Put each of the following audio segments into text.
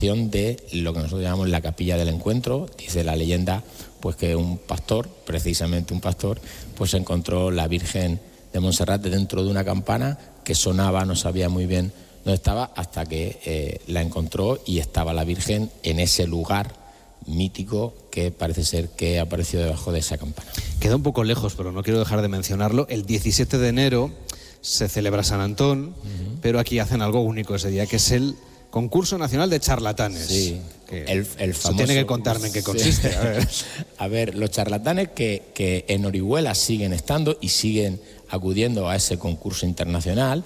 de lo que nosotros llamamos la capilla del encuentro. Dice la leyenda pues que un pastor, precisamente un pastor, pues encontró la Virgen de Montserrat dentro de una campana que sonaba, no sabía muy bien dónde estaba, hasta que la encontró y estaba la Virgen en ese lugar mítico que parece ser que apareció debajo de esa campana. Queda un poco lejos, pero no quiero dejar de mencionarlo. El 17 de enero se celebra San Antón, pero aquí hacen algo único ese día, que es el Concurso Nacional de Charlatanes. Sí, el famoso... Tiene que contarme en qué consiste. Sí. A ver, los charlatanes que en Orihuela siguen estando y siguen acudiendo a ese concurso internacional.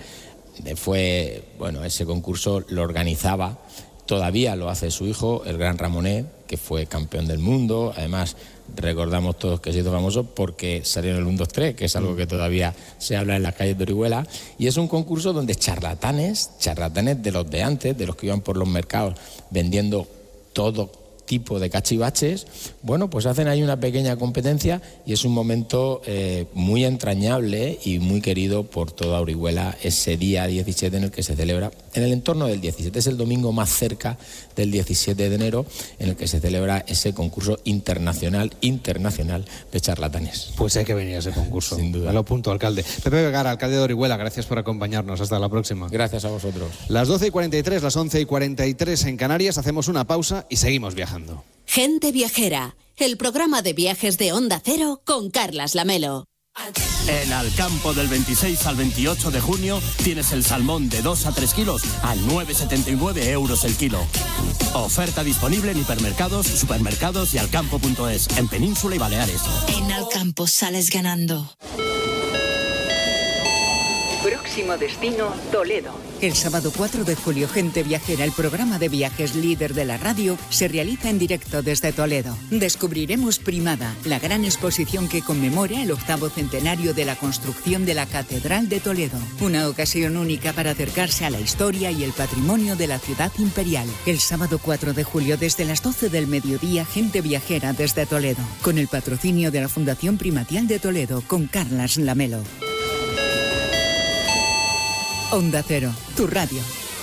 Ese concurso lo organizaba, todavía lo hace su hijo, el gran Ramonet, que fue campeón del mundo. Además, recordamos todos que se hizo famoso porque salió en el 1, 2, 3, que es algo que todavía se habla en las calles de Orihuela. Y es un concurso donde charlatanes de los de antes, de los que iban por los mercados vendiendo todo tipo de cachivaches, bueno, pues hacen ahí una pequeña competencia y es un momento muy entrañable y muy querido por toda Orihuela ese día 17 en el que se celebra, en el entorno del 17, es el domingo más cerca del 17 de enero en el que se celebra ese concurso internacional de charlatanes. Pues hay que venir a ese concurso. Sin duda. Me lo apunto, alcalde. Pepe Vergara, alcalde de Orihuela, gracias por acompañarnos. Hasta la próxima. Gracias a vosotros. Las 12:43, las 11:43 en Canarias, hacemos una pausa y seguimos viajando. Gente Viajera, el programa de viajes de Onda Cero con Carlas Lamelo. En Alcampo del 26 al 28 de junio tienes el salmón de 2 a 3 kilos a 9,79 euros el kilo. Oferta disponible en hipermercados, supermercados y alcampo.es, en Península y Baleares. En Alcampo sales ganando. Próximo destino, Toledo. El sábado 4 de julio, Gente Viajera, el programa de viajes líder de la radio, se realiza en directo desde Toledo. Descubriremos Primada, la gran exposición que conmemora el 8º centenario de la construcción de la Catedral de Toledo. Una ocasión única para acercarse a la historia y el patrimonio de la ciudad imperial. El sábado 4 de julio, desde las 12 del mediodía, Gente Viajera desde Toledo. Con el patrocinio de la Fundación Primatial de Toledo, con Carlas Lamelo. Onda Cero, tu radio.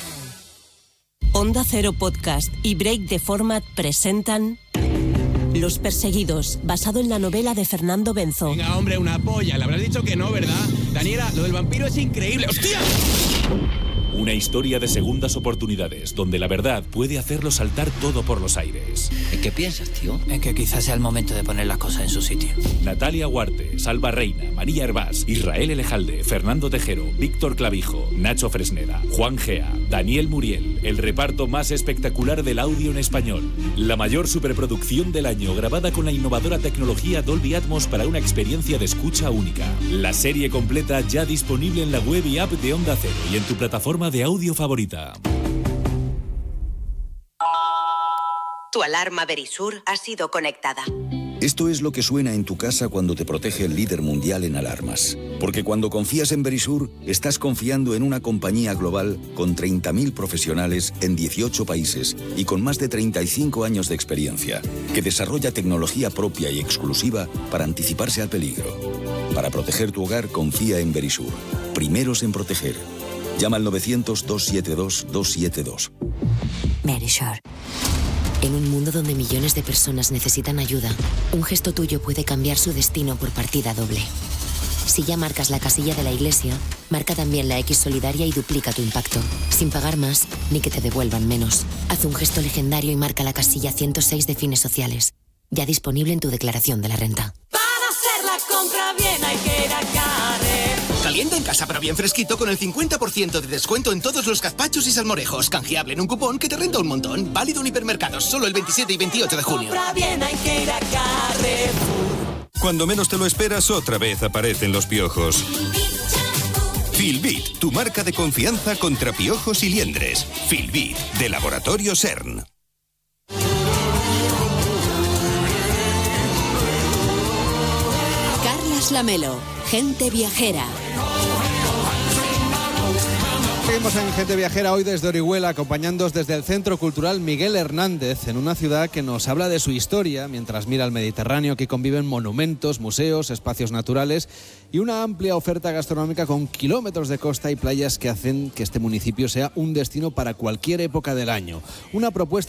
Onda Cero Podcast y Break the Format presentan Los Perseguidos, basado en la novela de Fernando Benzo. Venga, hombre, una polla. Le habrás dicho que no, ¿verdad? Daniela, lo del vampiro es increíble. ¡Hostia! Una historia de segundas oportunidades, donde la verdad puede hacerlo saltar todo por los aires. ¿En qué piensas, tío? En que quizás sea el momento de poner las cosas en su sitio. Natalia Huarte, Salva Reina, María Hervás, Israel Elejalde, Fernando Tejero, Víctor Clavijo, Nacho Fresneda, Juan Gea, Daniel Muriel, el reparto más espectacular del audio en español. La mayor superproducción del año, grabada con la innovadora tecnología Dolby Atmos para una experiencia de escucha única. La serie completa ya disponible en la web y app de Onda Cero y en tu plataforma de audio favorita. Tu alarma Verisur ha sido conectada. Esto es lo que suena en tu casa cuando te protege el líder mundial en alarmas. Porque cuando confías en Verisur, estás confiando en una compañía global con 30.000 profesionales en 18 países y con más de 35 años de experiencia, que desarrolla tecnología propia y exclusiva para anticiparse al peligro. Para proteger tu hogar, confía en Verisur. Primeros en proteger. Llama al 900-272-272. Verisur. En un mundo donde millones de personas necesitan ayuda, un gesto tuyo puede cambiar su destino por partida doble. Si ya marcas la casilla de la iglesia, marca también la X solidaria y duplica tu impacto, sin pagar más ni que te devuelvan menos. Haz un gesto legendario y marca la casilla 106 de Fines Sociales, ya disponible en tu declaración de la renta. Para hacer la compra bien hay que ir a Carrefour. Calienta en casa pero bien fresquito con el 50% de descuento en todos los gazpachos y salmorejos. Canjeable en un cupón que te renta un montón. Válido en hipermercados solo el 27 y 28 de junio. Compra bien hay que ir a Carrefour. Cuando menos te lo esperas, otra vez aparecen los piojos. Filbit, tu marca de confianza contra piojos y liendres. Filbit, de Laboratorio CERN. Carlas Lamelo, Gente Viajera. Seguimos en Gente Viajera hoy desde Orihuela, acompañándoos desde el Centro Cultural Miguel Hernández, en una ciudad que nos habla de su historia, mientras mira al Mediterráneo, que conviven monumentos, museos, espacios naturales y una amplia oferta gastronómica con kilómetros de costa y playas que hacen que este municipio sea un destino para cualquier época del año. Una propuesta